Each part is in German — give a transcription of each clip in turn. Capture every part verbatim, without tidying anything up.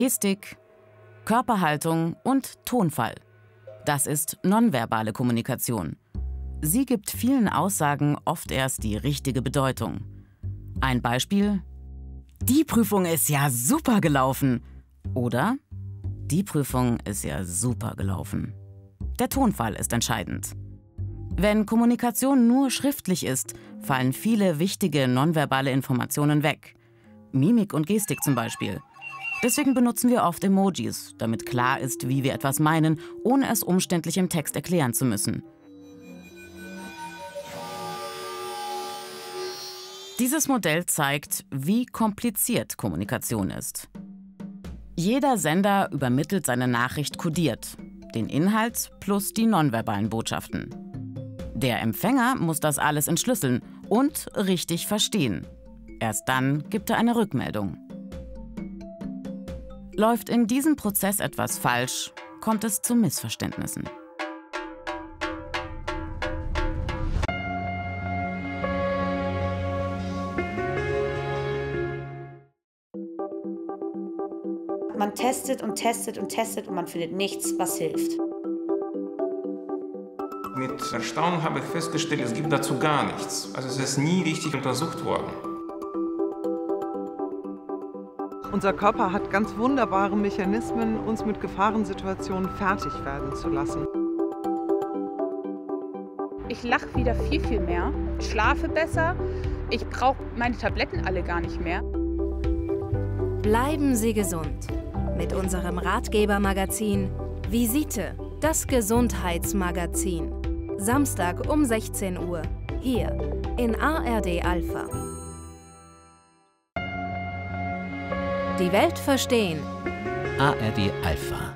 Gestik, Körperhaltung und Tonfall. Das ist nonverbale Kommunikation. Sie gibt vielen Aussagen oft erst die richtige Bedeutung. Ein Beispiel: Die Prüfung ist ja super gelaufen. Oder: Die Prüfung ist ja super gelaufen. Der Tonfall ist entscheidend. Wenn Kommunikation nur schriftlich ist, fallen viele wichtige nonverbale Informationen weg. Mimik und Gestik zum Beispiel. Deswegen benutzen wir oft Emojis, damit klar ist, wie wir etwas meinen, ohne es umständlich im Text erklären zu müssen. Dieses Modell zeigt, wie kompliziert Kommunikation ist. Jeder Sender übermittelt seine Nachricht kodiert, den Inhalt plus die nonverbalen Botschaften. Der Empfänger muss das alles entschlüsseln und richtig verstehen. Erst dann gibt er eine Rückmeldung. Läuft in diesem Prozess etwas falsch, kommt es zu Missverständnissen. Man testet und testet und testet und man findet nichts, was hilft. Mit Erstaunen habe ich festgestellt, es gibt dazu gar nichts. Also es ist nie richtig untersucht worden. Unser Körper hat ganz wunderbare Mechanismen, uns mit Gefahrensituationen fertig werden zu lassen. Ich lache wieder viel, viel mehr, schlafe besser. Ich brauche meine Tabletten alle gar nicht mehr. Bleiben Sie gesund mit unserem Ratgebermagazin Visite, das Gesundheitsmagazin. Samstag um sechzehn Uhr, hier in A R D Alpha. Die Welt verstehen. A R D Alpha.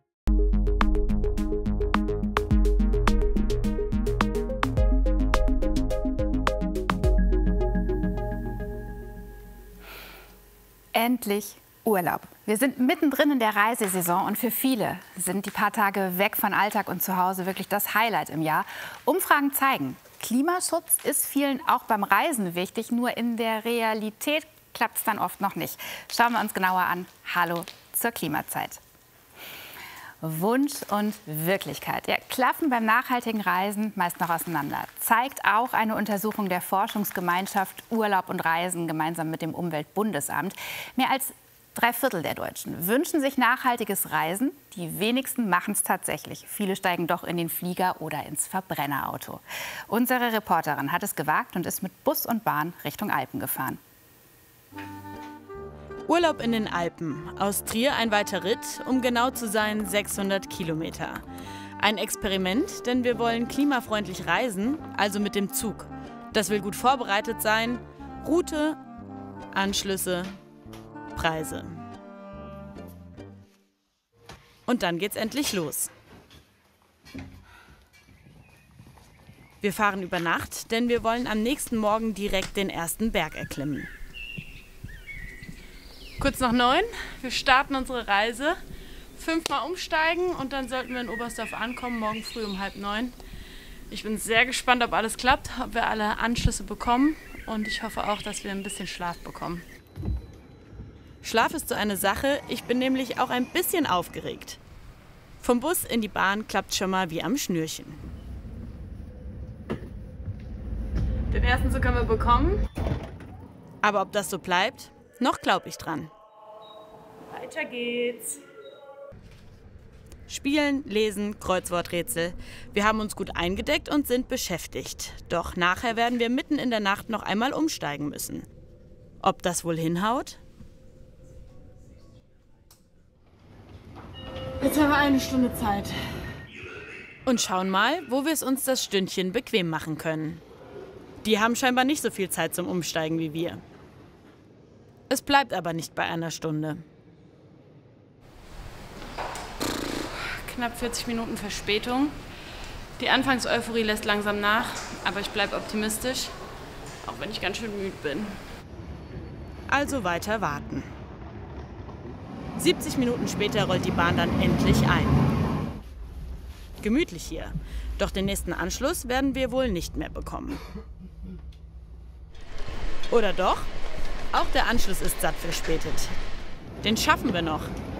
Endlich Urlaub. Wir sind mittendrin in der Reisesaison und für viele sind die paar Tage weg von Alltag und zu Hause wirklich das Highlight im Jahr. Umfragen zeigen, Klimaschutz ist vielen auch beim Reisen wichtig, nur in der Realität klappt es dann oft noch nicht. Schauen wir uns genauer an. Hallo zur Klimazeit. Wunsch und Wirklichkeit ja, klaffen beim nachhaltigen Reisen meist noch auseinander. Zeigt auch eine Untersuchung der Forschungsgemeinschaft Urlaub und Reisen gemeinsam mit dem Umweltbundesamt. Mehr als drei Viertel der Deutschen wünschen sich nachhaltiges Reisen. Die wenigsten machen es tatsächlich. Viele steigen doch in den Flieger oder ins Verbrennerauto. Unsere Reporterin hat es gewagt und ist mit Bus und Bahn Richtung Alpen gefahren. Urlaub in den Alpen. Aus Trier ein weiter Ritt, um genau zu sein sechshundert Kilometer. Ein Experiment, denn wir wollen klimafreundlich reisen, also mit dem Zug. Das will gut vorbereitet sein. Route, Anschlüsse, Preise. Und dann geht's endlich los. Wir fahren über Nacht, denn wir wollen am nächsten Morgen direkt den ersten Berg erklimmen. Kurz nach neun, wir starten unsere Reise. Fünfmal umsteigen und dann sollten wir in Oberstdorf ankommen, morgen früh um halb neun. Ich bin sehr gespannt, ob alles klappt, ob wir alle Anschlüsse bekommen und ich hoffe auch, dass wir ein bisschen Schlaf bekommen. Schlaf ist so eine Sache, ich bin nämlich auch ein bisschen aufgeregt. Vom Bus in die Bahn klappt schon mal wie am Schnürchen. Den ersten Zug haben wir bekommen. Aber ob das so bleibt? Noch glaube ich dran. Weiter geht's. Spielen, lesen, Kreuzworträtsel. Wir haben uns gut eingedeckt und sind beschäftigt. Doch nachher werden wir mitten in der Nacht noch einmal umsteigen müssen. Ob das wohl hinhaut? Jetzt haben wir eine Stunde Zeit. Und schauen mal, wo wir es uns das Stündchen bequem machen können. Die haben scheinbar nicht so viel Zeit zum Umsteigen wie wir. Es bleibt aber nicht bei einer Stunde. Knapp vierzig Minuten Verspätung. Die Anfangseuphorie lässt langsam nach, aber ich bleibe optimistisch, auch wenn ich ganz schön müde bin. Also weiter warten. siebzig Minuten später rollt die Bahn dann endlich ein. Gemütlich hier, doch den nächsten Anschluss werden wir wohl nicht mehr bekommen. Oder doch? Auch der Anschluss ist satt verspätet. Den schaffen wir noch.